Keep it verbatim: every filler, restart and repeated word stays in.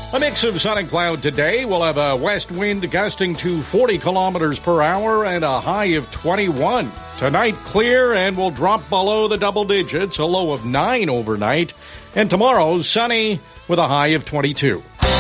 A mix of sun and cloud today. We'll have a west wind gusting to forty kilometers per hour and a high of twenty-one. Tonight, clear and will drop below the double digits, a low of nine overnight. And tomorrow, sunny with a high of twenty-two.